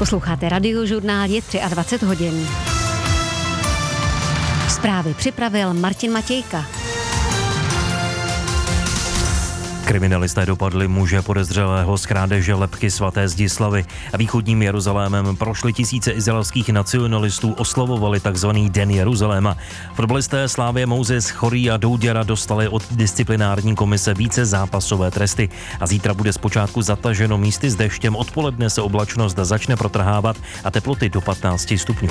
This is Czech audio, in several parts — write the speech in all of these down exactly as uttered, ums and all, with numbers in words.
Posloucháte Radiožurnál, je dvacet tři hodin. Zprávy připravil Martin Matějka. Kriminalisté dopadli muže podezřelého z krádeže lebky svaté Zdislavy. Východním Jeruzalémem prošli tisíce izraelských nacionalistů, oslavovali takzvaný Den Jeruzaléma. Fotbalisté Slavie Moses, Chorý a Douděra dostali od disciplinární komise více zápasové tresty. A zítra bude zpočátku zataženo místy s deštěm, odpoledne se oblačnost začne protrhávat a teploty do patnáct stupňů.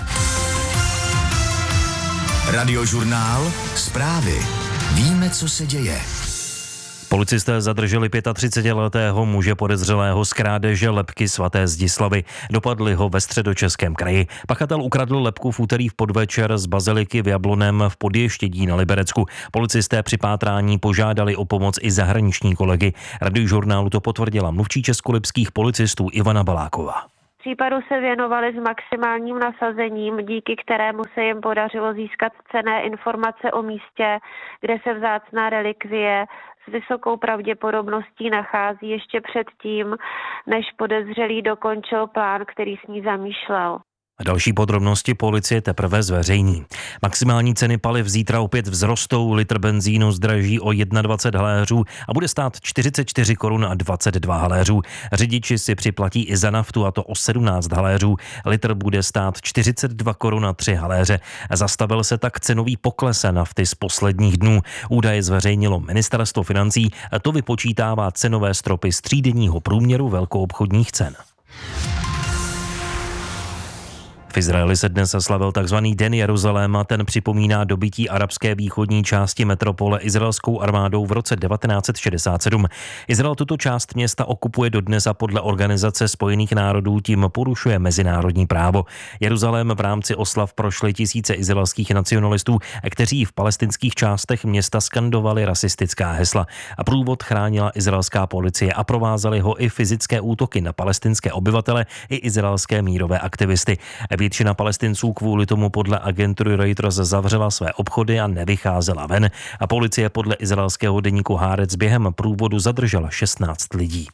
Radiožurnál, zprávy. Víme, co se děje. Policisté zadrželi třicetiletého muže podezřelého z krádeže lebky svaté Zdislavy. Dopadli ho ve Středočeském kraji. Pachatel ukradl lebku v úterý v podvečer z baziliky v Jablonem v Podještědí na Liberecku. Policisté při pátrání požádali o pomoc i zahraniční kolegy. Radiožurnálu to potvrdila mluvčí českolipských policistů Ivana Baláková. Případu se věnovali s maximálním nasazením, díky kterému se jim podařilo získat cenné informace o místě, kde se vzácná relikvie s vysokou pravděpodobností nachází ještě předtím, než podezřelý dokončil plán, který s ní zamýšlel. Další podrobnosti policie teprve zveřejní. Maximální ceny paliv zítra opět vzrostou, litr benzínu zdraží o dvacet jedna haléřů a bude stát čtyřicet čtyři korun a dvacet dva haléřů. Řidiči si připlatí i za naftu, a to o sedmnáct haléřů. Litr bude stát čtyřicet dva korun a tři haléře. Zastavil se tak cenový pokles nafty z posledních dnů. Údaje zveřejnilo ministerstvo financí, to vypočítává cenové stropy z třídenního průměru velkoobchodních cen. V Izraeli se dnes slavil takzvaný Den Jeruzaléma, ten připomíná dobytí arabské východní části metropole izraelskou armádou v roce devatenáct set šedesát sedm. Izrael tuto část města okupuje dodnes a podle Organizace spojených národů tím porušuje mezinárodní právo. Jeruzalém v rámci oslav prošly tisíce izraelských nacionalistů, kteří v palestinských částech města skandovali rasistická hesla. A průvod chránila izraelská policie a provázely ho i fyzické útoky na palestinské obyvatele i izraelské mírové aktivisty. Většina Palestinců kvůli tomu podle agentury Reuters zavřela své obchody a nevycházela ven. A policie podle izraelského deníku Haaretz během průvodu zadržela šestnáct lidí.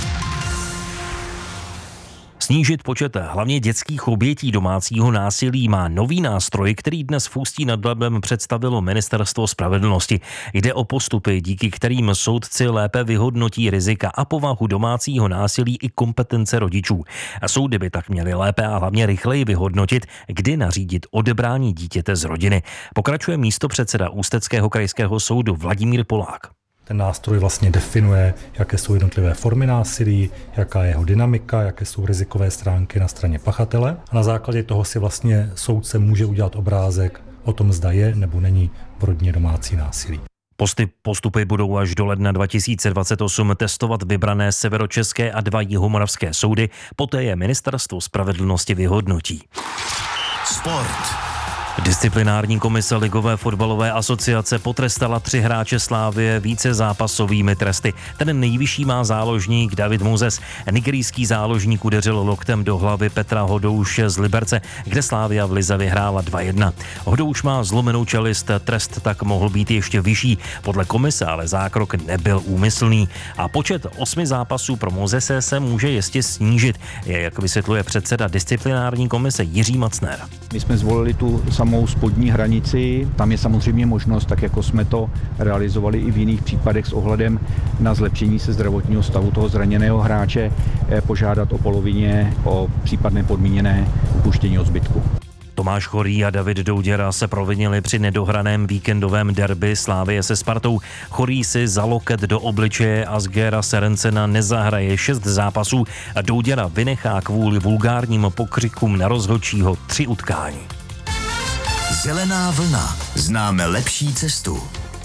Snížit počet hlavně dětských obětí domácího násilí má nový nástroj, který dnes v Ústí nad Labem představilo Ministerstvo spravedlnosti. Jde o postupy, díky kterým soudci lépe vyhodnotí rizika a povahu domácího násilí i kompetence rodičů. A soudy by tak měly lépe a hlavně rychleji vyhodnotit, kdy nařídit odebrání dítěte z rodiny. Pokračuje místopředseda Ústeckého krajského soudu Vladimír Polák. Ten nástroj vlastně definuje, jaké jsou jednotlivé formy násilí, jaká je jeho dynamika, jaké jsou rizikové stránky na straně pachatele. A na základě toho si vlastně soudce může udělat obrázek o tom, zda je nebo není v rodině domácí násilí. Posty, postupy budou až do ledna dva tisíce dvacet osm testovat vybrané severočeské a dva jihomoravské soudy, poté je Ministerstvo spravedlnosti vyhodnotí. Sport. Disciplinární komise Ligové fotbalové asociace potrestala tři hráče Slávie více zápasovými tresty. Ten nejvyšší má záložník David Moses. Nigerijský záložník udeřil loktem do hlavy Petra Hodouše z Liberce, kde Slavia v lize vyhrála dva jedna. Hodouš má zlomenou čelist, trest tak mohl být ještě vyšší. Podle komise ale zákrok nebyl úmyslný. A počet osmi zápasů pro Mosese se může ještě snížit, je, jak vysvětluje předseda disciplinární komise Jiří Macner. My jsme zvolili tu samou spodní hranici, tam je samozřejmě možnost, tak jako jsme to realizovali i v jiných případech s ohledem na zlepšení se zdravotního stavu toho zraněného hráče, požádat o polovině o případné podmíněné upuštění od zbytku. Tomáš Chorý a David Douděra se provinili při nedohraném víkendovém derby Slavie se Spartou. Chorý si za loket do obličeje Asgera Serencena nezahraje šest zápasů a Douděra vynechá kvůli vulgárním pokřikům na rozhodčího tři utkání. Zelená vlna. Známe lepší cestu.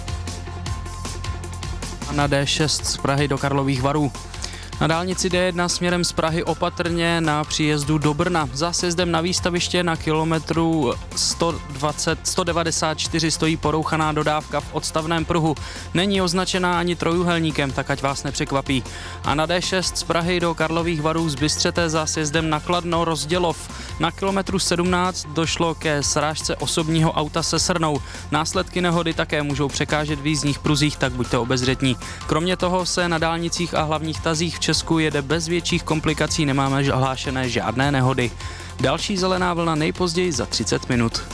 Na D šest z Prahy do Karlových Varů. Na dálnici D jedna směrem z Prahy opatrně na příjezdu do Brna. Za sjezdem na výstaviště na kilometru sto dvacet, sto devadesát čtyři stojí porouchaná dodávka v odstavném pruhu. Není označená ani trojuhelníkem, tak ať vás nepřekvapí. A na D šest z Prahy do Karlových Varů zbystřete za sjezdem na Kladno Rozdělov. Na kilometru sedmnáct došlo ke srážce osobního auta se srnou. Následky nehody také můžou překážet v jízdních pruzích, tak buďte obezřetní. Kromě toho se na dálnicích a hlavních tazích v Česku jede bez větších komplikací, nemáme hlášené žádné nehody. Další zelená vlna nejpozději za třicet minut.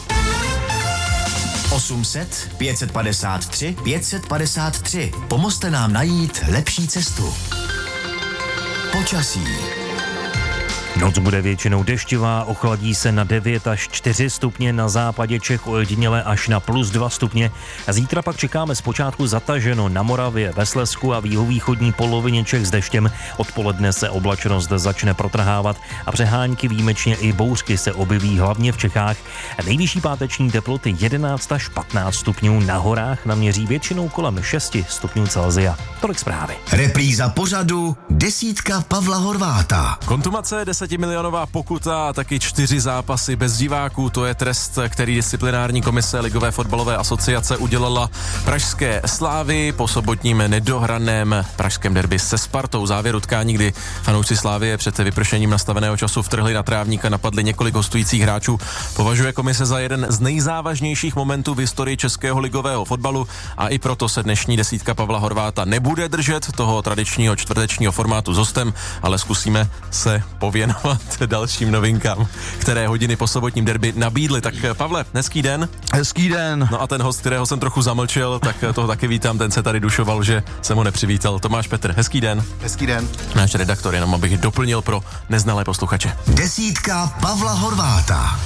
osm set, pět set padesát tři, pět set padesát tři. Pomozte nám najít lepší cestu. Počasí. Noc bude většinou deštivá, ochladí se na devět až čtyři stupně, na západě Čech ojediněle až na plus dva stupně. Zítra pak čekáme zpočátku zataženo na Moravě, ve Slezsku a v jihovýchodní polovině Čech s deštěm. Odpoledne se oblačnost začne protrhávat a přehánky, výjimečně i bouřky se objeví hlavně v Čechách. Nejvyšší páteční teploty jedenáct až patnáct stupňů, na horách naměří většinou kolem šest stupňů Celsia. Tolik zprávy. Repríza pořadu Desítka Pavla Horváta. Kontumace, desetimilionová pokuta a taky čtyři zápasy bez diváků. To je trest, který disciplinární komise Ligové fotbalové asociace udělala pražské Slávii po sobotním nedohraném pražském derby se Spartou. Závěr utkání, kdy fanoušci Slávie před vypršením nastaveného času vtrhli na trávník a napadli několik hostujících hráčů, považuje komise za jeden z nejzávažnějších momentů v historii českého ligového fotbalu a i proto se dnešní desítka Pavla Horváta nebude držet toho tradičního čtvrtečního formátu s hostem, ale zkusíme se pověnovat dalším novinkám, které hodiny po sobotním derby nabídly. Tak Pavle, hezký den. Hezký den. No a ten host, kterého jsem trochu zamlčel, tak toho taky vítám, ten se tady dušoval, že jsem ho nepřivítal. Tomáš Petr, hezký den. Hezký den. Náš redaktor, jenom abych doplnil pro neznalé posluchače. Desítka Pavla Horváta.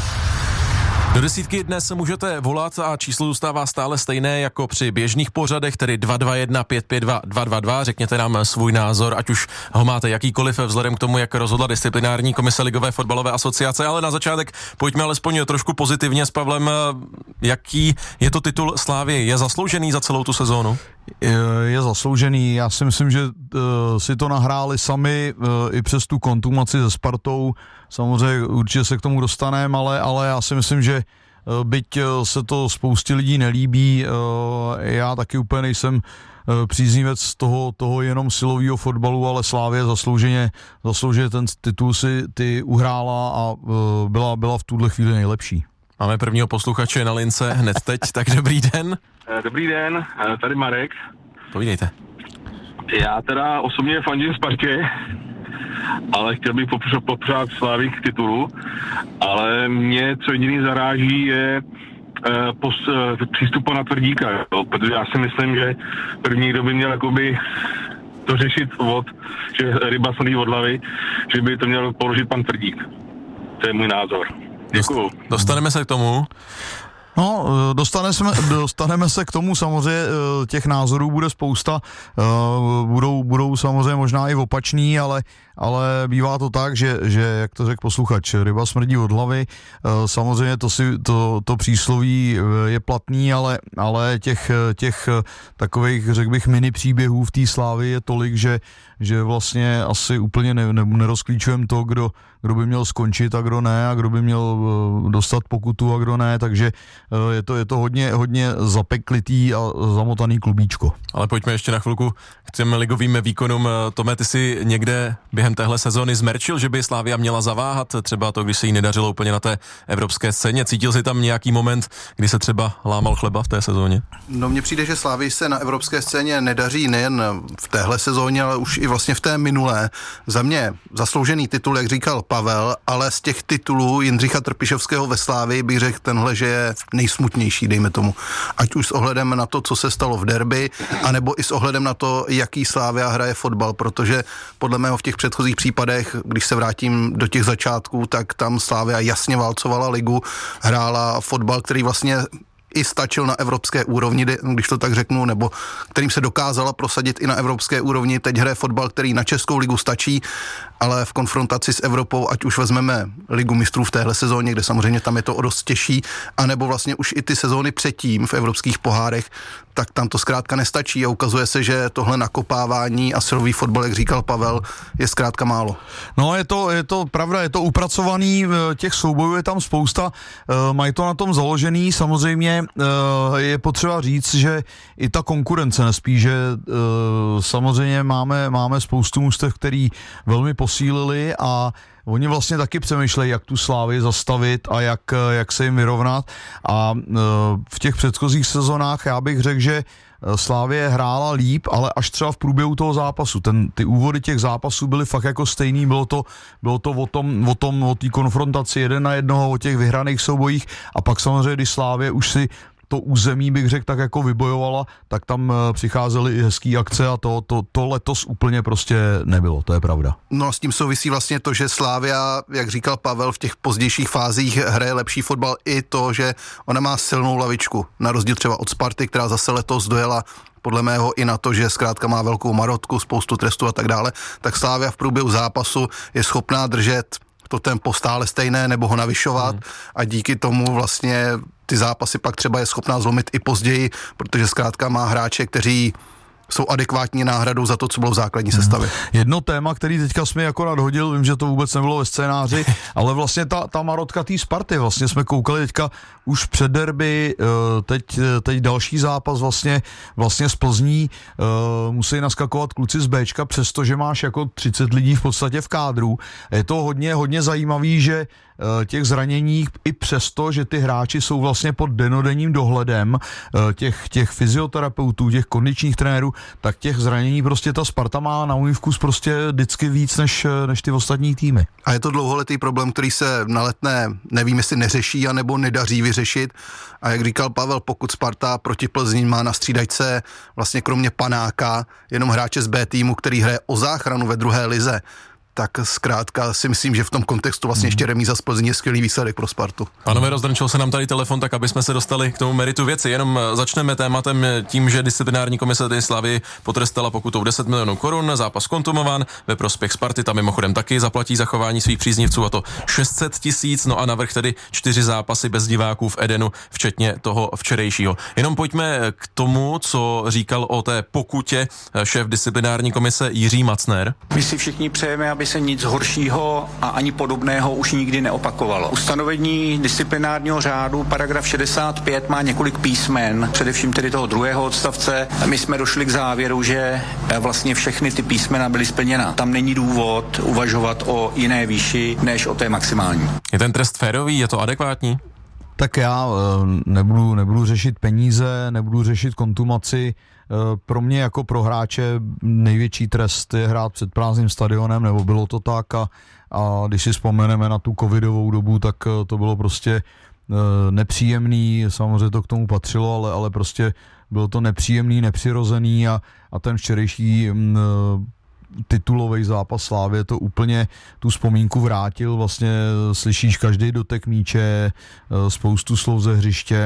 Do desítky dnes můžete volat a číslo zůstává stále stejné jako při běžných pořadech, tedy dva dva jedna pět pět dva dva dva dva. Řekněte nám svůj názor, ať už ho máte jakýkoliv vzhledem k tomu, jak rozhodla disciplinární komise Ligové fotbalové asociace, ale na začátek pojďme alespoň trošku pozitivně s Pavlem. Jaký je to titul Slávie? Je zasloužený za celou tu sezónu? Je, je zasloužený. Já si myslím, že uh, si to nahráli sami uh, i přes tu kontumaci se Spartou. Samozřejmě určitě se k tomu dostaneme, ale, ale já si myslím, že uh, byť uh, se to spoustě lidí nelíbí, uh, já taky úplně nejsem uh, příznivec toho, toho jenom silového fotbalu, ale Slávie zaslouženě, zaslouženě ten titul si ty uhrála a uh, byla, byla v tuhle chvíli nejlepší. Máme prvního posluchače na lince hned teď, tak dobrý den. Dobrý den, tady Marek. Povídejte. Já teda osobně fandím Spartě, ale chtěl bych popřát Slávii k titulu, ale mě co jediný zaráží je uh, pos, uh, přístup na Tvrdíka, jo, protože já si myslím, že první, kdo by měl jakoby to řešit od, že ryba smrdí od hlavy, že by to měl položit pan Tvrdík. To je můj názor. Děkuju. Dostaneme se k tomu. No, dostaneme, dostaneme se k tomu, samozřejmě těch názorů bude spousta, budou, budou samozřejmě možná i opačný, ale, ale bývá to tak, že, že jak to řekl posluchač, ryba smrdí od hlavy, samozřejmě to, si, to, to přísloví je platný, ale, ale těch, těch takových, řekl bych, mini příběhů v té Slávii je tolik, že, že vlastně asi úplně ne, ne, nerozklíčujeme to, kdo, kdo by měl skončit a kdo ne, a kdo by měl dostat pokutu a kdo ne, takže je to, je to hodně, hodně zapeklitý a zamotaný klubíčko. Ale pojďme ještě na chvilku k těm ligovým výkonům. Tome, ty si někde během téhle sezóny zmerčil, že by Slavia měla zaváhat, třeba to, když se jí nedařilo úplně na té evropské scéně. Cítil jsi tam nějaký moment, kdy se třeba lámal chleba v té sezóně? No, mně přijde, že Slavii se na evropské scéně nedaří nejen v téhle sezóně, ale už i vlastně v té minulé. Za mě zasloužený titul, jak říkal Pavel, ale z těch titulů Jindřicha Trpišovského ve Slávii bych řekl tenhle, že je nejsmutnější, dejme tomu. Ať už s ohledem na to, co se stalo v derby, anebo i s ohledem na to, jaký Slavia hraje fotbal, protože podle mého v těch předchozích případech, když se vrátím do těch začátků, tak tam Slavia jasně válcovala ligu, hrála fotbal, který vlastně i stačil na evropské úrovni, když to tak řeknu, nebo kterým se dokázala prosadit i na evropské úrovni. Teď hraje fotbal, který na Českou ligu stačí, ale v konfrontaci s Evropou, ať už vezmeme Ligu mistrů v téhle sezóně, kde samozřejmě tam je to o dost těžší, anebo vlastně už i ty sezóny předtím v evropských pohárech, tak tam to zkrátka nestačí a ukazuje se, že tohle nakopávání a silový fotbal, jak říkal Pavel, je zkrátka málo. No, je to, je to pravda, je to upracovaný, těch soubojů je tam spousta, mají to na tom založený, samozřejmě je potřeba říct, že i ta konkurence nespí, že samozřejmě máme, máme spoustu mužstev, který velmi posílili a oni vlastně taky přemýšlejí, jak tu Slávii zastavit a jak, jak se jim vyrovnat a v těch předchozích sezonách já bych řekl, že Slávie hrála líp, ale až třeba v průběhu toho zápasu. Ten, ty úvody těch zápasů byly fakt jako stejný, bylo to, bylo to o tom, o tom, o té konfrontaci jeden na jednoho, o těch vyhraných soubojích a pak samozřejmě, když Slávie už si to území, bych řekl, tak jako vybojovala, tak tam přicházely i hezký akce a to, to, to letos úplně prostě nebylo, to je pravda. No a s tím souvisí vlastně to, že Slavia, jak říkal Pavel, v těch pozdějších fázích hraje lepší fotbal i to, že ona má silnou lavičku, na rozdíl třeba od Sparty, která zase letos dojela podle mého i na to, že zkrátka má velkou marotku, spoustu trestů a tak dále, tak Slavia v průběhu zápasu je schopná držet to tempo stále stejné nebo ho navyšovat hmm. a díky tomu vlastně ty zápasy pak třeba je schopná zlomit i později, protože zkrátka má hráče, kteří jsou adekvátní náhradou za to, co bylo v základní sestavě. Hmm. Jedno téma, který teďka jsme jako nadhodil, vím, že to vůbec nebylo ve scénáři, ale vlastně ta, ta marotka té Sparty, vlastně jsme koukali teďka už před derby, teď, teď další zápas vlastně, vlastně z Plzní, musí naskakovat kluci z Béčka, přestože máš jako třicet lidí v podstatě v kádru. Je to hodně, hodně zajímavý, že těch zraněních i přesto, že ty hráči jsou vlastně pod denodenním dohledem těch, těch fyzioterapeutů, těch kondičních trenérů, tak těch zranění prostě ta Sparta má na můj vkus prostě vždycky víc než, než ty ostatní týmy. A je to dlouholetý problém, který se na Letné, nevím, jestli neřeší, anebo nedaří vyřešit. A jak říkal Pavel, pokud Sparta proti Plzni má na střídačce vlastně kromě Panáka jenom hráče z B týmu, který hraje o záchranu ve druhé lize, tak zkrátka si myslím, že v tom kontextu vlastně ještě remíza z Plzní je skvělý výsledek pro Spartu. Pánové, rozdrnčil se nám tady telefon, tak aby jsme se dostali k tomu meritu věci. Jenom začneme tématem tím, že disciplinární komise té Slavii potrestala pokutou deset milionů korun, zápas kontumován ve prospěch Sparty, tam mimochodem taky zaplatí zachování svých příznivců a to šest set tisíc, no a navrch tedy čtyři zápasy bez diváků v Edenu, včetně toho včerejšího. Jenom pojďme k tomu, co říkal o té pokutě šéf disciplinární komise Jiří Macner. My si všichni přejeme, aby se nic horšího a ani podobného už nikdy neopakovalo. Ustanovení disciplinárního řádu, paragraf šedesát pět, má několik písmen, především tedy toho druhého odstavce. My jsme došli k závěru, že vlastně všechny ty písmena byly splněna. Tam není důvod uvažovat o jiné výši, než o té maximální. Je ten trest férový, je to adekvátní? Tak já nebudu, nebudu řešit peníze, nebudu řešit kontumaci. Pro mě jako pro hráče největší trest je hrát před prázdným stadionem, nebo bylo to tak a, a když si vzpomeneme na tu covidovou dobu, tak to bylo prostě nepříjemný, samozřejmě to k tomu patřilo, ale, ale prostě bylo to nepříjemný, nepřirozený a, a ten včerejší m, titulový zápas Slávie to úplně tu vzpomínku vrátil, vlastně slyšíš každý dotek míče, spoustu slov ze hřiště,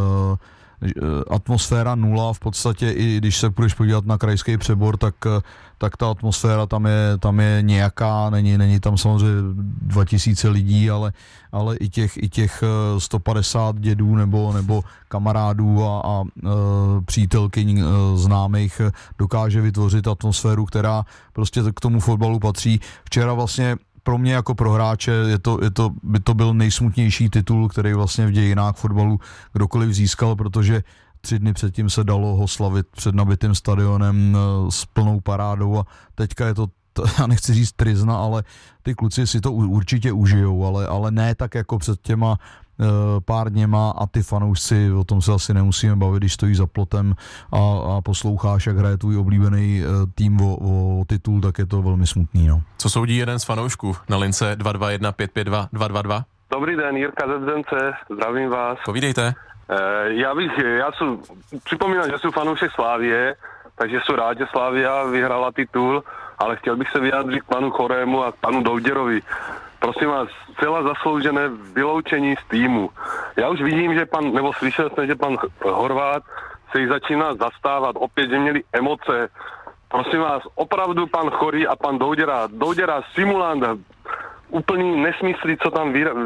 atmosféra nula, v podstatě i když se půjdeš podívat na krajský přebor, tak, tak ta atmosféra tam je, tam je nějaká, není, není tam samozřejmě dva tisíce lidí, ale, ale i těch, i těch sto padesát dědů nebo, nebo kamarádů a, a e, přítelkyň e, známých dokáže vytvořit atmosféru, která prostě k tomu fotbalu patří. Včera vlastně pro mě jako pro hráče je to, je to, by to byl nejsmutnější titul, který vlastně v dějinách fotbalu kdokoliv získal, protože tři dny předtím se dalo ho slavit před nabitým stadionem s plnou parádou a teďka je to, já nechci říct tryzna, ale ty kluci si to určitě užijou, ale, ale ne tak jako před těma pár dněma a ty fanoušci, o tom se asi nemusíme bavit, když stojí za plotem a, a posloucháš, jak hraje tvůj oblíbený tým o, o titul, tak je to velmi smutný. No. Co soudí jeden z fanoušků na lince dva dva jedna pět pět dva dva dva dva? Dobrý den, Jirka ze Zdence, zdravím vás. Povídejte. E, já bych, já jsem, připomínám, že jsem fanoušek Slávie, takže jsem rád, že Slávia vyhrala titul, ale chtěl bych se vyjádřit k panu Chorému a k panu Douděrovi. Prosím vás, celá zasloužené vyloučení z týmu. Já už vidím, že pan, nebo slyšel jsem, že pan Horvát se jich začíná zastávat, opět, že měli emoce. Prosím vás, opravdu pan Chorý a pan Douděra, Douděra simulant, úplný nesmyslí, co tam vy,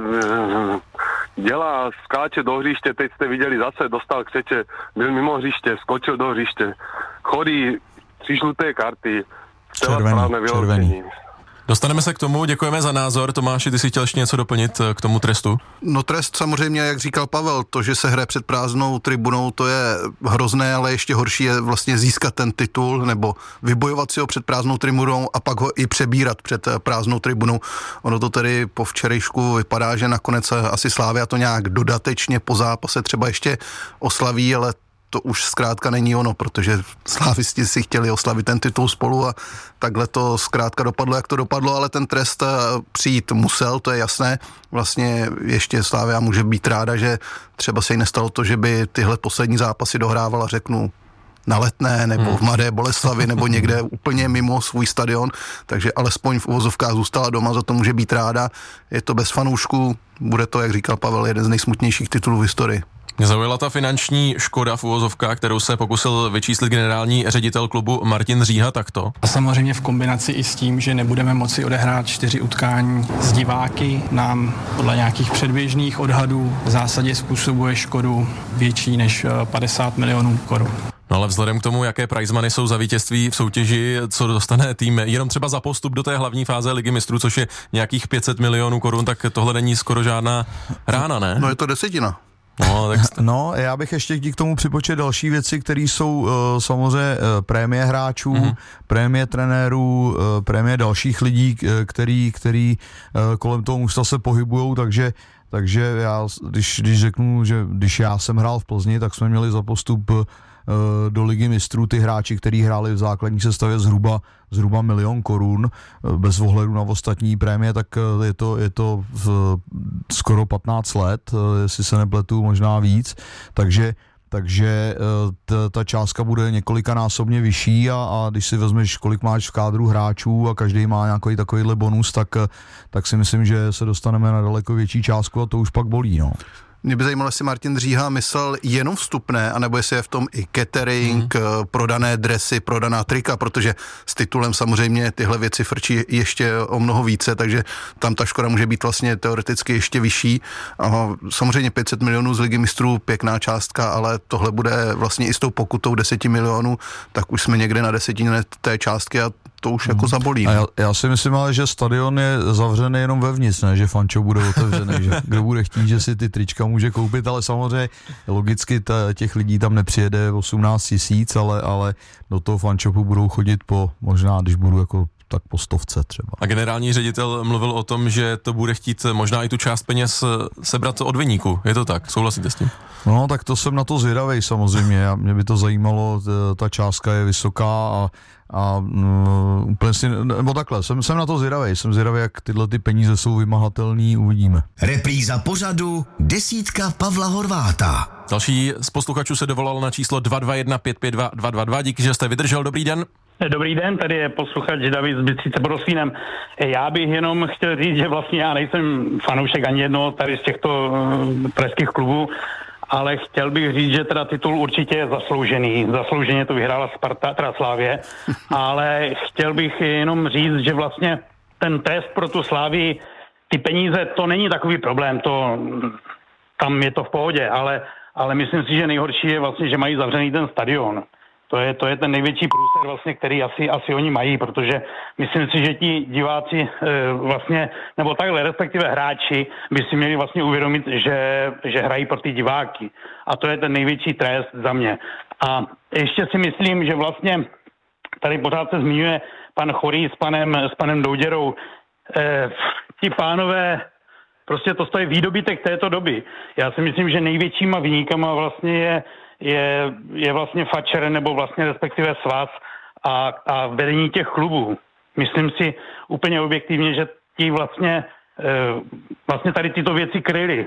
dělá, skáče do hřiště, teď jste viděli zase, dostal křeče, byl mimo hřiště, skočil do hřiště. Chorý, tři žluté karty, celá správné vyloučení. Dostaneme se k tomu, děkujeme za názor. Tomáši, ty si chtěl ještě něco doplnit k tomu trestu? No trest samozřejmě, jak říkal Pavel, to, že se hraje před prázdnou tribunou, to je hrozné, ale ještě horší je vlastně získat ten titul nebo vybojovat si ho před prázdnou tribunou a pak ho i přebírat před prázdnou tribunou. Ono to tedy po včerejšku vypadá, že nakonec asi Slavia to nějak dodatečně po zápase třeba ještě oslaví, ale to už zkrátka není ono, protože slávisti si chtěli oslavit ten titul spolu a takhle to zkrátka dopadlo, jak to dopadlo, ale ten trest přijít musel, to je jasné. Vlastně ještě Slavia může být ráda, že třeba se jí nestalo to, že by tyhle poslední zápasy dohrávala, řeknu, na Letné, nebo v Mladé Boleslavi, nebo někde úplně mimo svůj stadion, takže alespoň v uvozovkách zůstala doma, za to může být ráda. Je to bez fanoušků, bude to, jak říkal Pavel, jeden z nejsmutnějších titulů v historii. Mě zaujala ta finanční škoda v uvozovkách, kterou se pokusil vyčíslit generální ředitel klubu Martin Říha takto. A samozřejmě v kombinaci i s tím, že nebudeme moci odehrát čtyři utkání s diváky, nám podle nějakých předběžných odhadů v zásadě způsobuje škodu větší než padesát milionů korun. No ale vzhledem k tomu, jaké prize money jsou za vítězství v soutěži, co dostane tým, jenom třeba za postup do té hlavní fáze Ligy mistrů, což je nějakých pět set milionů korun, tak tohle není skoro žádná rána, ne? No je to desetina. No, tak... no, já bych ještě k tomu připočet další věci, které jsou uh, samozřejmě uh, prémie hráčů, mm-hmm. prémie trenérů, uh, prémie dalších lidí, který, který uh, kolem toho mužstva se pohybujou, takže takže já, když, když řeknu, že když já jsem hrál v Plzni, tak jsme měli za postup uh, do Ligy mistrů ty hráči, kteří hráli v základní sestavě zhruba, zhruba milion korun, bez ohledu na ostatní prémie, tak je to, je to v skoro patnáct let, jestli se nepletu, možná víc, takže takže t, ta částka bude několikanásobně vyšší a, a když si vezmeš, kolik máš v kádru hráčů a každý má nějaký takovýhle bonus, tak, tak si myslím, že se dostaneme na daleko větší částku a to už pak bolí, no. Mě by zajímalo, jestli Martin Říha myslel jenom vstupné, anebo jestli je v tom i catering, hmm. prodané dresy, prodaná trika, protože s titulem samozřejmě tyhle věci frčí ještě o mnoho více, takže tam ta škoda může být vlastně teoreticky ještě vyšší. A samozřejmě pět set milionů z Ligy mistrů, pěkná částka, ale tohle bude vlastně i s tou pokutou deset milionů, tak už jsme někde na desetině té částky a to už jako zabolí. A já, já si myslím ale, že stadion je zavřený jenom vevnitř, ne, že fančo bude otevřený, že kdo bude chtít, že si ty trička může koupit, ale samozřejmě logicky ta, těch lidí tam nepřijede osmnáct tisíc, ale, ale do toho fanshopu budou chodit po, možná, když budu jako tak po stovce třeba. A generální ředitel mluvil o tom, že to bude chtít možná i tu část peněz sebrat od viníku. Je to tak? Souhlasíte s tím? No, tak to jsem na to zvědavej samozřejmě. Mě by to zajímalo, ta částka je vysoká a a um, úplně si, nebo takhle, jsem, jsem na to zvědavej, jsem zvědavej, jak tyhle ty peníze jsou vymahatelný, uvidíme. Repríza pořadu Desítka Pavla Horváta. Další z posluchačů se dovolal na číslo dva dva jedna pět pět dva dva dva dva. Díky, že jste vydržel. Dobrý den. Dobrý den, tady je posluchač David z Bystřice pod Oslínem. Já bych jenom chtěl říct, že vlastně já nejsem fanoušek ani jednoho tady z těchto uh, pražských klubů, ale chtěl bych říct, že teda titul určitě je zasloužený. Zaslouženě to vyhrála Sparta, teda Slavie, ale chtěl bych jenom říct, že vlastně ten test pro tu Slavii, ty peníze, to není takový problém, to, tam je to v pohodě, ale, ale myslím si, že nejhorší je vlastně, že mají zavřený ten stadion. To je, to je ten největší průser vlastně, který asi, asi oni mají, protože myslím si, že ti diváci e, vlastně, nebo takhle, respektive hráči by si měli vlastně uvědomit, že, že hrají pro ty diváky. A to je ten největší trest za mě. A ještě si myslím, že vlastně tady pořád se zmiňuje pan Chorý s panem, s panem Douděrou. E, ti pánové, prostě to stojí výdobytek této doby. Já si myslím, že největšíma viníkama vlastně je Je, je vlastně fačer nebo vlastně respektive svaz a, a vedení těch klubů. Myslím si úplně objektivně, že ti vlastně, e, vlastně tady tyto věci kryli. E,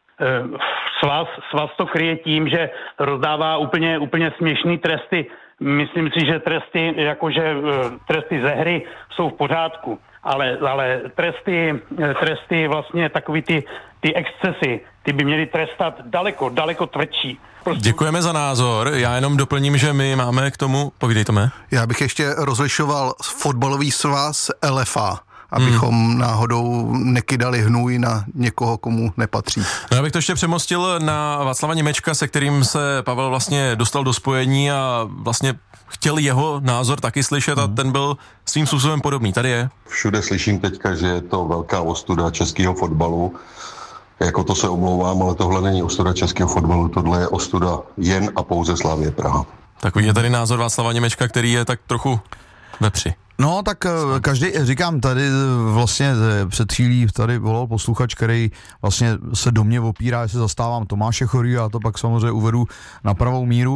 svaz, svaz to kryje tím, že rozdává úplně, úplně směšný tresty. Myslím si, že tresty, jakože e, tresty ze hry jsou v pořádku, ale, ale tresty, tresty vlastně takový ty, ty excesy, ty by měly trestat daleko, daleko tvrdší. Prostě... Děkujeme za názor, já jenom doplním, že my máme k tomu, povídej Tome. Já bych ještě rozlišoval fotbalový svaz L F A, abychom hmm. náhodou nekydali hnůj na někoho, komu nepatří. No, já bych to ještě přemostil na Václava Němečka, se kterým se Pavel vlastně dostal do spojení a vlastně chtěl jeho názor taky slyšet a ten byl svým způsobem podobný. Tady je. Všude slyším teďka, že je to velká ostuda českého fotbalu. Jako to se omlouvám, ale tohle není ostuda českého fotbalu, tohle je ostuda jen a pouze Slavie Praha. Takový je tady názor Václava Němečka, který je tak trochu vepři. No, tak každý, říkám tady vlastně před chvílí tady volal posluchač, který vlastně se do mě opírá, jestli zastávám Tomáše Chorýho, já to pak samozřejmě uvedu na pravou míru.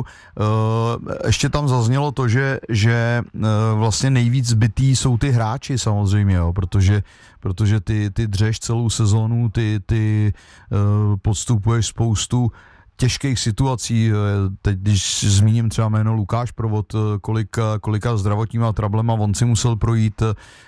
Ještě tam zaznělo to, že, že vlastně nejvíc zbytý jsou ty hráči samozřejmě, jo, protože, protože ty, ty dřeš celou sezónu, ty, ty podstupuješ spoustu těžkých situací. Teď, když zmíním třeba jméno Lukáš Provod, kolika, kolika zdravotníma trablema on si musel projít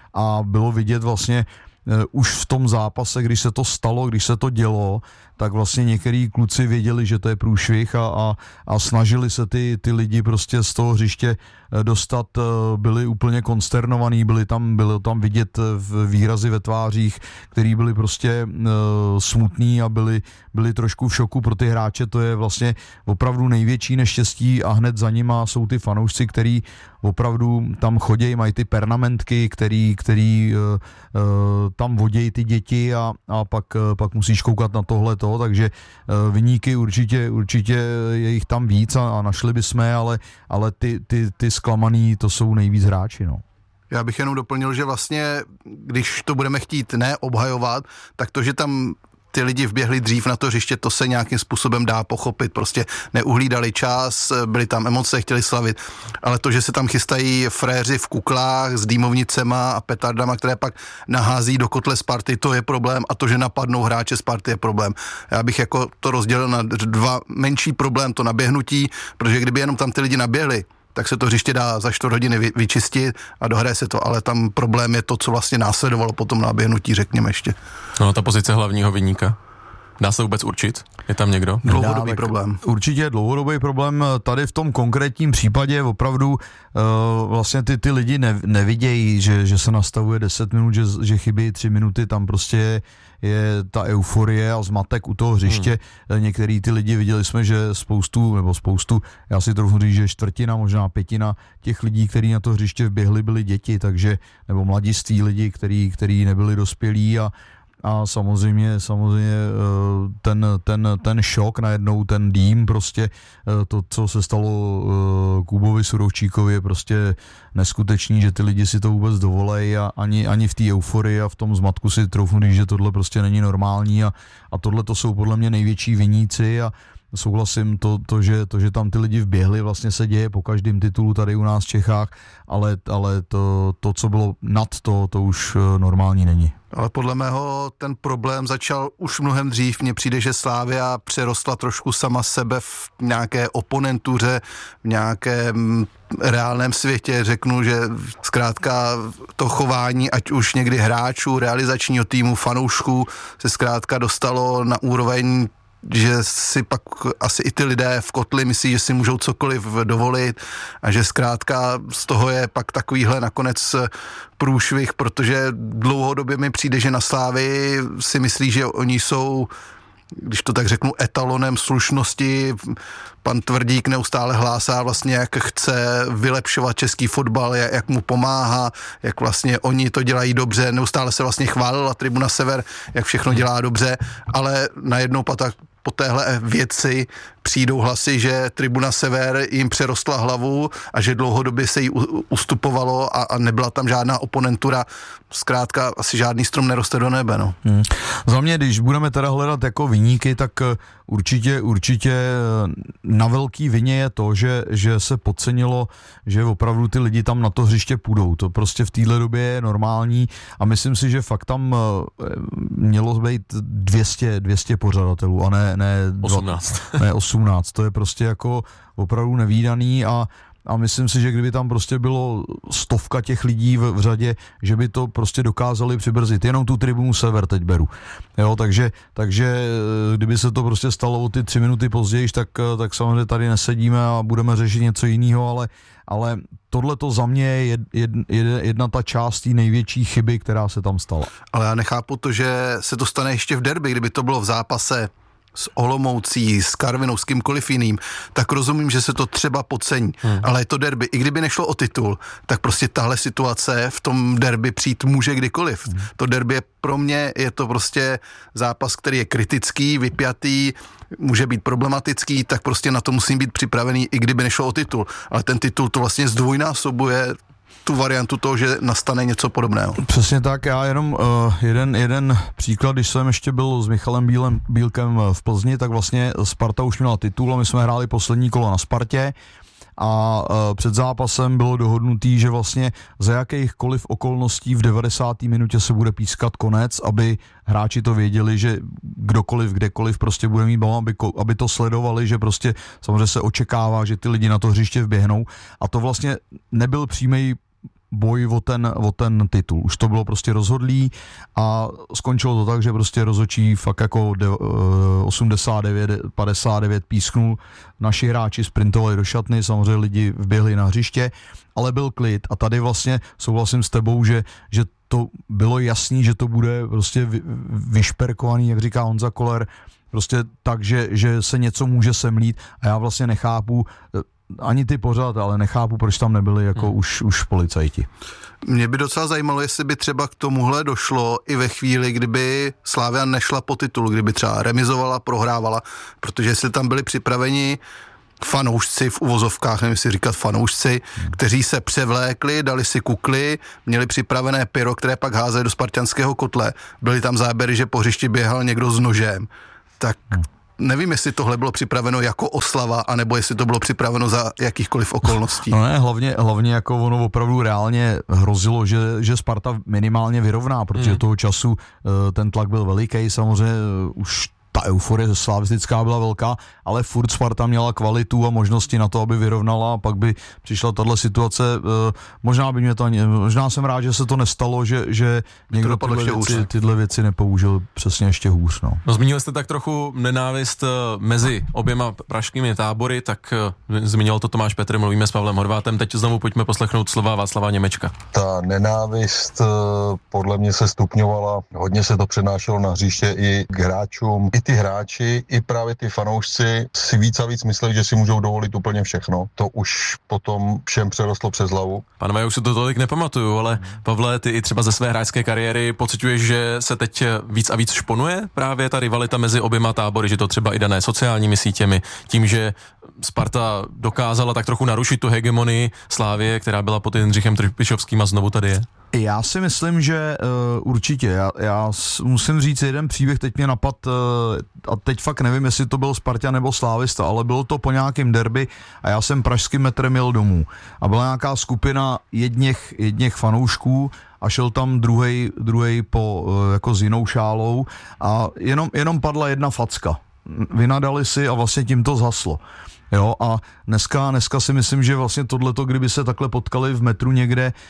a bylo vidět vlastně už v tom zápase, když se to stalo, když se to dělo, tak vlastně některý kluci věděli, že to je průšvih a, a, a snažili se ty, ty lidi prostě z toho hřiště dostat, byli úplně konsternovaní, byli tam, bylo tam vidět výrazy ve tvářích, který byli prostě uh, smutný a byli, byli trošku v šoku. Pro ty hráče to je vlastně opravdu největší neštěstí a hned za nima jsou ty fanoušci, který opravdu tam chodějí, mají ty pernamentky, který, který uh, uh, tam vodějí ty děti a, a pak, uh, pak musíš koukat na tohleto, takže uh, viníky určitě, určitě je jich tam víc a, a našli bychom, ale, ale ty, ty, ty zklamaný, to jsou nejvíc hráči, no. Já bych jenom doplnil, že vlastně, když to budeme chtít ne obhajovat, tak to, že tam ty lidi vběhli dřív na to hřiště, to se nějakým způsobem dá pochopit. Prostě neuhlídali čas, byly tam emoce, chtěli slavit. Ale to, že se tam chystají fréři v kuklách s dýmovnicema a petardama, které pak nahází do kotle Sparty, to je problém. A to, že napadnou hráče Sparty, je problém. Já bych jako to rozdělil na dva menší problém, to naběhnutí, protože kdyby jenom tam ty lidi naběhli, tak se to hřiště dá za čtvrt hodiny vyčistit a dohraje se to, ale tam problém je to, co vlastně následovalo po tom naběhnutí, řekněme ještě. No, ta pozice hlavního viníka. Dá se vůbec určit? Je tam někdo? Dlouhodobý problém. Určitě dlouhodobý problém. Tady v tom konkrétním případě opravdu uh, vlastně ty, ty lidi ne, nevidějí, že, že se nastavuje deset minut, že, že chybí tři minuty, tam prostě je, je ta euforie a zmatek u toho hřiště. Hmm. Některý ty lidi viděli jsme, že spoustu, nebo spoustu, já si trochu říct, že čtvrtina, možná pětina těch lidí, kteří na to hřiště vběhli, byli děti, takže, nebo mladiství lidi, kteří, kteří nebyli dospělí a A samozřejmě, samozřejmě ten, ten, ten šok najednou, ten dým, prostě to, co se stalo Kubovi Surovčíkovi, je prostě neskutečný, že ty lidi si to vůbec dovolejí a ani, ani v té euforii a v tom zmatku si troufnu říct, že tohle prostě není normální a, a tohle to jsou podle mě největší viníci a souhlasím, to, to, že, to, že tam ty lidi vběhli, vlastně se děje po každém titulu tady u nás v Čechách, ale, ale to, to, co bylo nad to, to už normální není. Ale podle mého ten problém začal už mnohem dřív. Mně přijde, že Slavia přerostla trošku sama sebe v nějaké oponentuře, v nějakém reálném světě. Řeknu, že zkrátka to chování, ať už někdy hráčů, realizačního týmu, fanoušků, se zkrátka dostalo na úroveň, že si pak asi i ty lidé v kotli myslí, že si můžou cokoliv dovolit a že zkrátka z toho je pak takovýhle nakonec průšvih, protože dlouhodobě mi přijde, že na Slávii si myslí, že oni jsou, když to tak řeknu, etalonem slušnosti. Pan Tvrdík neustále hlásá vlastně, jak chce vylepšovat český fotbal, jak mu pomáhá, jak vlastně oni to dělají dobře. Neustále se vlastně chválila Tribuna Sever, jak všechno dělá dobře, ale najednou pak po téhle věci přijdou hlasy, že Tribuna Sever jim přerostla hlavu a že dlouhodobě se jí ustupovalo a, a nebyla tam žádná oponentura. Zkrátka asi žádný strom neroste do nebe. No. Hmm. Za mě, když budeme teda hledat jako viníky, tak určitě, určitě na velký vině je to, že, že se podcenilo, že opravdu ty lidi tam na to hřiště půjdou. To prostě v téhle době je normální a myslím si, že fakt tam mělo být dvě stě, dvě stě pořadatelů a ne, ne osmnáct. Ne osmnáct. To je prostě jako opravdu nevídaný a A myslím si, že kdyby tam prostě bylo stovka těch lidí v, v řadě, že by to prostě dokázali přibrzit. Jenom tu Tribunu Sever teď beru. Jo, takže, takže kdyby se to prostě stalo o ty tři minuty později, tak, tak samozřejmě tady nesedíme a budeme řešit něco jiného, ale, ale tohle to za mě je jed, jed, jed, jedna ta část té největší chyby, která se tam stala. Ale já nechápu to, že se to stane ještě v derby, kdyby to bylo v zápase s Olomoucí, s Karvinou, s kýmkoliv jiným, tak rozumím, že se to třeba podcení. Hmm. Ale je to derby. I kdyby nešlo o titul, tak prostě tahle situace v tom derby přijít může kdykoliv. Hmm. To derby je pro mě, je to prostě zápas, který je kritický, vypjatý, může být problematický, tak prostě na to musím být připravený, i kdyby nešlo o titul. Ale ten titul to vlastně zdvojnásobuje tu variantu toho, že nastane něco podobného. Přesně tak, já jenom uh, jeden, jeden příklad, když jsem ještě byl s Michalem Bílem, Bílkem v Plzni, tak vlastně Sparta už měla titul a my jsme hráli poslední kolo na Spartě a uh, před zápasem bylo dohodnutý, že vlastně za jakýchkoliv okolností v devadesáté minutě se bude pískat konec, aby hráči to věděli, že kdokoliv, kdekoliv prostě bude mít balón, aby, aby to sledovali, že prostě samozřejmě se očekává, že ty lidi na to hřiště vběhnou a to vlastně nebyl přímý boj o ten, o ten titul. Už to bylo prostě rozhodlý a skončilo to tak, že prostě rozhodčí fakt jako de, osmdesát devět padesát devět písknul, naši hráči sprintovali do šatny, samozřejmě lidi vběhli na hřiště, ale byl klid a tady vlastně souhlasím s tebou, že, že to bylo jasný, že to bude prostě vy, vyšperkovaný, jak říká Honza Koller, prostě tak, že, že se něco může semlít a já vlastně nechápu, ani ty pořád, ale nechápu, proč tam nebyli jako hmm. už, už policajti. Mě by docela zajímalo, jestli by třeba k tomuhle došlo i ve chvíli, kdyby Slavia nešla po titulu, kdyby třeba remizovala, prohrávala, protože jestli tam byli připraveni fanoušci v uvozovkách, nevím si říkat fanoušci, hmm. kteří se převlékli, dali si kukly, měli připravené pyro, které pak házeli do spartanského kotle. Byly tam záběry, že po hřišti běhal někdo s nožem. Tak hmm. nevím, jestli tohle bylo připraveno jako oslava, anebo jestli to bylo připraveno za jakýchkoliv okolností. No ne, hlavně, hlavně jako ono opravdu reálně hrozilo, že, že Sparta minimálně vyrovná, protože hmm. toho času ten tlak byl veliký, samozřejmě už ta euforie slavistická byla velká, ale furt Sparta měla kvalitu a možnosti na to, aby vyrovnala a pak by přišla tahle situace. Možná by mě to, možná jsem rád, že se to nestalo, že, že někdo tyhle věci, tyhle věci nepoužil přesně ještě hůř. No. No, zmínil jste tak trochu nenávist mezi oběma pražskými tábory, tak zmínil to Tomáš Petr, mluvíme s Pavlem Horvátem, teď znovu pojďme poslechnout slova Václava Němečka. Ta nenávist podle mě se stupňovala, hodně se to přenášelo na hřiště i k hráčům. I ty hráči, i právě ty fanoušci si víc a víc mysleli, že si můžou dovolit úplně všechno. To už potom všem přerostlo přes hlavu. Pánové, já už si to tolik nepamatuju, ale Pavle, ty i třeba ze své hráčské kariéry pociťuješ, že se teď víc a víc šponuje právě ta rivalita mezi oběma tábory, že to třeba i dané sociálními sítěmi, tím, že Sparta dokázala tak trochu narušit tu hegemonii Slávie, která byla pod Jindřichem Trpišovským a znovu tady je? Já si myslím, že uh, určitě. Já, já musím říct jeden příběh, teď mě napad, uh, a teď fakt nevím, jestli to byl Sparta nebo Slávista, ale bylo to po nějakém derby a já jsem pražským metrem jel domů. A byla nějaká skupina jedněch, jedněch fanoušků a šel tam druhej, druhej po, uh, jako s jinou šálou a jenom, jenom padla jedna facka. Vynadali si a vlastně tím to zhaslo. Jo, a dneska, dneska si myslím, že vlastně tohleto, kdyby se takhle potkali v metru někde e,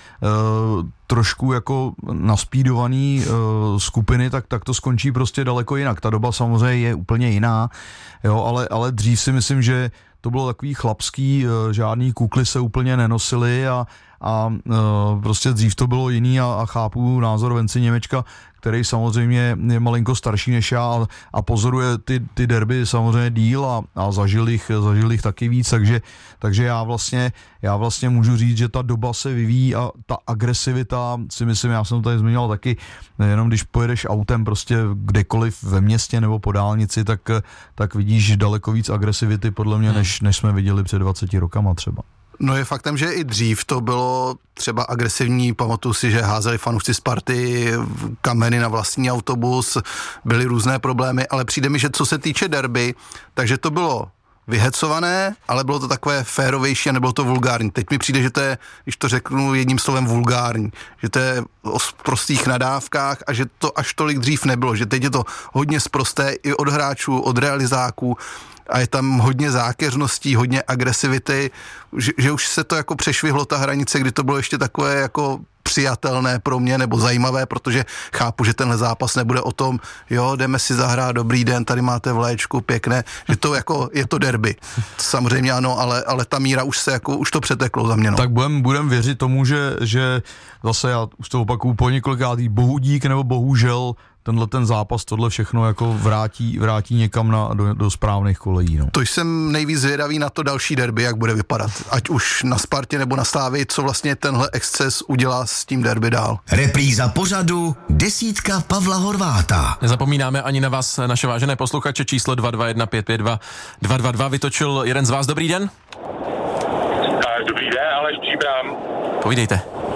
trošku jako naspídovaný e, skupiny, tak, tak to skončí prostě daleko jinak. Ta doba samozřejmě je úplně jiná, jo, ale, ale dřív si myslím, že to bylo takový chlapský, e, žádný kukly se úplně nenosily a, a e, prostě dřív to bylo jiný a, a chápu názor Venci Němečka, který samozřejmě je malinko starší než já a, a pozoruje ty, ty derby samozřejmě díl a, a zažil jich, zažil jich taky víc, takže, takže já vlastně, já vlastně můžu říct, že ta doba se vyvíjí a ta agresivita, si myslím, já jsem to tady zmiňoval taky, jenom když pojedeš autem prostě kdekoliv ve městě nebo po dálnici, tak, tak vidíš daleko víc agresivity podle mě, než, než jsme viděli před dvaceti rokama třeba. No je faktem, že i dřív to bylo třeba agresivní, pamatuju si, že házeli fanoušci Sparty kameny na vlastní autobus, byly různé problémy, ale přijde mi, že co se týče derby, takže to bylo vyhecované, ale bylo to takové férovější a nebylo to vulgární. Teď mi přijde, že to je, když to řeknu jedním slovem, vulgární, že to je o prostých nadávkách a že to až tolik dřív nebylo, že teď je to hodně sprosté i od hráčů, od realizáků, a je tam hodně zákeřností, hodně agresivity, že, že už se to jako přešvihlo ta hranice, kdy to bylo ještě takové jako přijatelné pro mě nebo zajímavé, protože chápu, že tenhle zápas nebude o tom, jo, jdeme si zahrát, dobrý den, tady máte vléčku, pěkné, že to jako je to derby. Samozřejmě ano, ale, ale ta míra už se jako, už to přeteklo za mě. No. Tak budem, budem věřit tomu, že, že zase já už to opakuju po několikátý, bohudík nebo bohužel tenhle ten zápas, tohle všechno jako vrátí, vrátí někam na, do, do správných kolejí. No. To jsem nejvíc zvědavý na to další derby, jak bude vypadat. Ať už na Spartě nebo na Slávii, co vlastně tenhle exces udělá s tím derby dál. Repríza pořadu Desítka Pavla Horváta. Nezapomínáme ani na vás, naše vážené posluchače, číslo dva dva jedna pět pět dva dva dva dva vytočil jeden z vás. Dobrý den. Dobrý den, Aleš Příbram. Povídejte.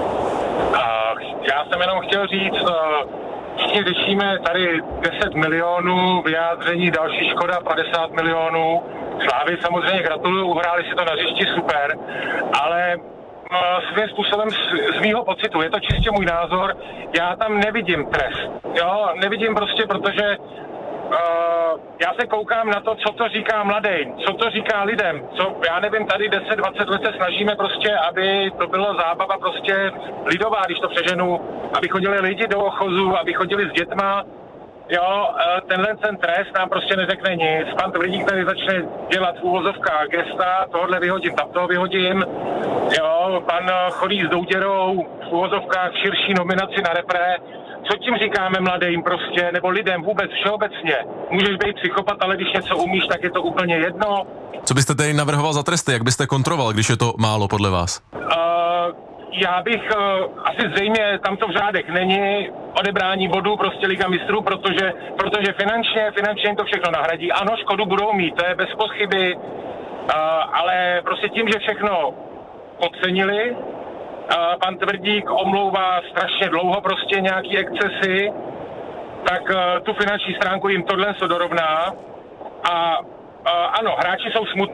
Já jsem jenom chtěl říct, všichni řešíme tady deset milionů, vyjádření, další škoda padesát milionů. Slávy samozřejmě gratuluju, uhráli si to na hřišti super, ale svým způsobem z, z mýho pocitu, je to čistě můj názor, já tam nevidím trest. Jo, nevidím prostě, protože uh, já se koukám na to, co to říká mladej, co to říká lidem, co, já nevím, tady deset dvacet let se snažíme prostě, aby to bylo zábava prostě lidová, když to přeženu, aby chodili lidi do ochozu, aby chodili s dětma. Jo, tenhle ten trest nám prostě neřekne nic. Pan Tvrdík tady začne dělat v úvozovkách gesta, tohle vyhodím, tam toho vyhodím. Jo, pan chodí s douděrou v úvozovkách v širší nominaci na repre. Co tím říkáme mladým prostě, nebo lidem vůbec všeobecně? Můžeš být psychopat, ale když něco umíš, tak je to úplně jedno. Co byste tady navrhoval za tresty? Jak byste kontroloval, když je to málo podle vás? Uh, já bych, uh, asi zřejmě tam to v řádech není, odebrání bodů prostě Liga mistrů, protože, protože finančně, finančně jim to všechno nahradí. Ano, škodu budou mít, to je bez pochyby, uh, ale prostě tím, že všechno podcenili, uh, pan Tvrdík omlouvá strašně dlouho prostě nějaký excesy, tak uh, tu finanční stránku jim tohle se dorovná a uh, ano, hráči jsou smutní.